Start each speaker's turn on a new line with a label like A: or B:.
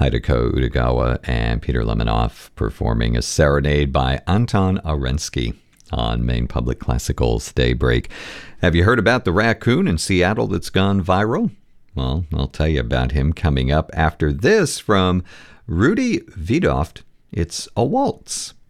A: Hideko Utagawa and Peter Lemanoff performing a serenade by Anton Arensky on Maine Public Classical's Daybreak. Have you heard about the raccoon in Seattle that's gone viral? Well, I'll tell you about him coming up after this from Rudy Wiedoeft. It's a waltz.